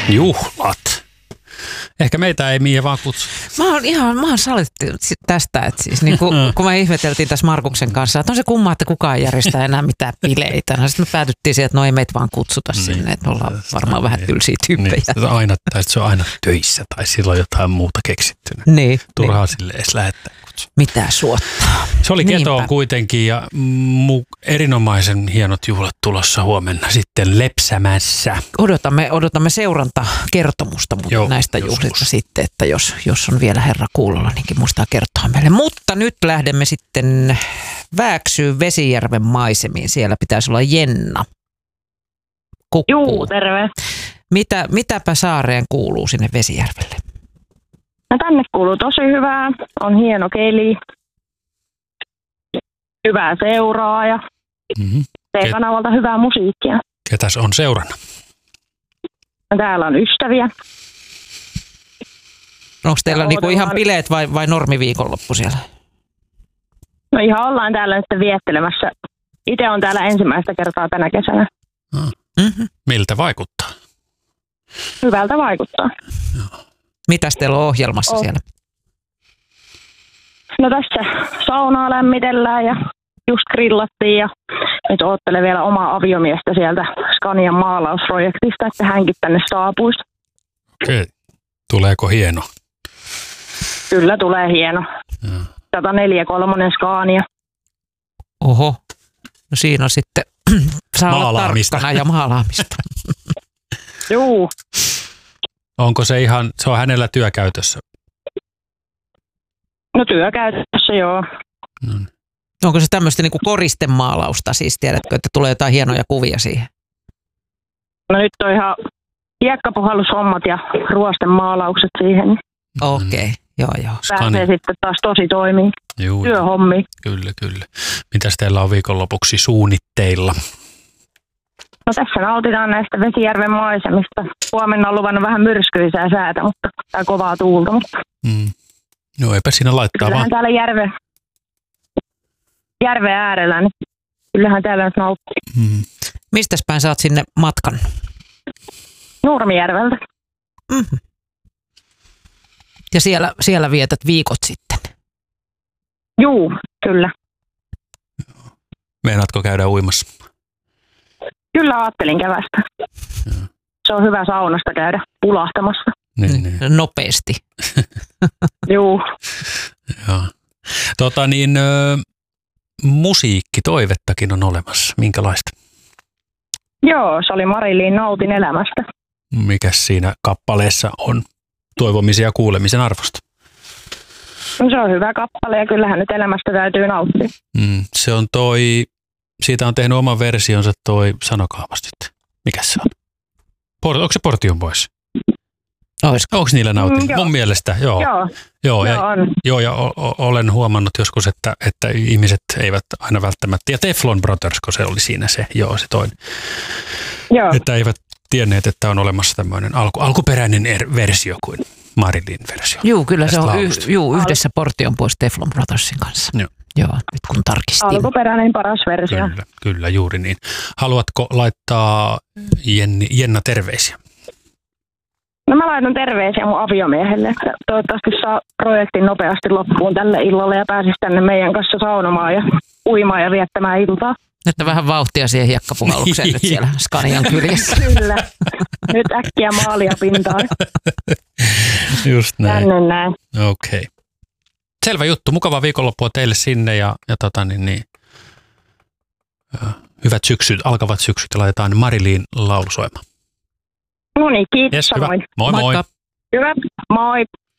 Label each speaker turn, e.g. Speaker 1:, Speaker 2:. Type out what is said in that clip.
Speaker 1: Juhlat. Ehkä meitä ei Miia vaan kutsu.
Speaker 2: Mä oon salittu tästä, että siis niin kun me ihmeteltiin tässä Markuksen kanssa, että on se kumma, että kukaan järjestää enää mitään bileitä. No, sitten me päädyttiin siihen, että no ei meitä vaan kutsuta sinne, että me ollaan varmaan vähän tylsiä tyyppejä.
Speaker 1: Niin, se on aina töissä tai silloin jotain muuta keksittynä.
Speaker 2: Niin.
Speaker 1: Turhaa sille edes lähettää kutsua.
Speaker 2: Mitä suottaa?
Speaker 1: Se oli Ketoon kuitenkin ja erinomaisen hienot juhlat tulossa huomenna sitten Lepsämässä.
Speaker 2: Odotamme seurantakertomusta näistä juhlista sitten, että jos on vielä herra kuulolla, niin muistaa kertoa meille. Mutta nyt lähdemme sitten Vääksyyn Vesijärven maisemiin. Siellä pitäisi olla Jenna. Kukkuu.
Speaker 3: Juu, terve.
Speaker 2: Mitäpä saareen kuuluu sinne Vesijärvelle?
Speaker 3: No tänne kuuluu tosi hyvää. On hieno keli. Hyvää seuraa ja T-kanavalta hyvää musiikkia.
Speaker 1: Ketäs on seurana?
Speaker 3: No, täällä on ystäviä.
Speaker 2: Onko teillä niinku ihan bileet vai normiviikonloppu siellä?
Speaker 3: No ihan ollaan täällä nyt viettelemässä. Itse on täällä ensimmäistä kertaa tänä kesänä.
Speaker 1: Miltä vaikuttaa?
Speaker 3: Hyvältä vaikuttaa.
Speaker 1: Joo.
Speaker 2: Mitäs teillä on ohjelmassa siellä?
Speaker 3: No tässä saunaa lämmitellään ja just grillattiin ja nyt oottelen vielä omaa aviomiestä sieltä Scanian maalausprojektista, että hänkin tänne saapuisi.
Speaker 1: Okei. Tuleeko hieno?
Speaker 3: Kyllä tulee hieno. 104/3 Scania.
Speaker 2: Oho. No siinä on sitten saa olla tarkkana ja maalaamista.
Speaker 3: Juu.
Speaker 1: Onko se on hänellä työkäytössä?
Speaker 3: No työkäytössä, joo.
Speaker 2: Onko se tämmöistä niinku koristemaalausta, siis tiedätkö, että tulee jotain hienoja kuvia siihen?
Speaker 3: No nyt on ihan hiekkapuhallushommat ja ruostemaalaukset siihen.
Speaker 2: Okei, joo.
Speaker 3: Pääsee sitten taas tosi toimii. Työhommi.
Speaker 1: Kyllä. Mitäs teillä on viikonlopuksi suunnitteilla?
Speaker 3: No tässä nautitaan näistä Vesijärven maisemista. Huomenna on luvannut vähän myrskyisää säätä, mutta tää kovaa tuulta.
Speaker 1: No eipä siinä laittaa
Speaker 3: kyllähän
Speaker 1: vaan.
Speaker 3: Täällä järven äärellä, niin kyllähän täällä nyt nauttii.
Speaker 2: Mistäs päin sä oot sinne matkan?
Speaker 3: Nurmijärveltä.
Speaker 2: Ja siellä vietät viikot sitten?
Speaker 3: Juu, kyllä.
Speaker 1: Meinaatko käydä uimassa?
Speaker 3: Kyllä ajattelin kevästä. Se on hyvä saunasta käydä pulahtamassa.
Speaker 1: Niin.
Speaker 2: Nopeasti.
Speaker 3: Juu.
Speaker 1: Joo. Musiikkitoivettakin on olemassa. Minkälaista?
Speaker 3: Joo, se oli Marilyn Nautin elämästä.
Speaker 1: Mikäs siinä kappaleessa on toivomisen ja kuulemisen arvosta?
Speaker 3: No, se on hyvä kappale ja kyllähän nyt elämästä täytyy nauttia.
Speaker 1: Se on siitä on tehnyt oman versionsa sanokaa sitten. Mikäs se on? Onko se Portion Boys? Onko niillä nautinut? Mun mielestä, joo. Joo, ja olen huomannut joskus, että ihmiset eivät aina välttämättä, ja Teflon Brothers, kun se oli siinä se toinen.
Speaker 3: Joo.
Speaker 1: Että eivät tienneet, että on olemassa tämmöinen alkuperäinen versio kuin Marilyn versio.
Speaker 2: Joo, kyllä se on yhdessä Portion Boys Teflon Brothersin kanssa. Joo, nyt kun tarkistin.
Speaker 3: Alkuperäinen paras versio.
Speaker 1: Kyllä, juuri niin. Haluatko laittaa Jenna terveisiä?
Speaker 3: No mä laitan terveisiä mun aviomiehelle, että toivottavasti saa projektin nopeasti loppuun tälle illalle ja pääsisi tänne meidän kanssa saunomaan ja uimaan ja viettämään iltaa.
Speaker 2: Että vähän vauhtia siihen hiekkapuhallukseen nyt siellä Scanian kyljessä.
Speaker 3: Kyllä. Nyt äkkiä maalia pintaan.
Speaker 1: Just näin.
Speaker 3: Tänne näin.
Speaker 1: Okei. Selvä juttu. Mukavaa viikonloppua teille sinne ja hyvät syksyt, alkavat syksyt ja laitetaan Marilyn laulu soimaan.
Speaker 3: No niin, kiitos
Speaker 1: yes,
Speaker 3: samoin.
Speaker 1: Moi.
Speaker 3: Hyvä, moi.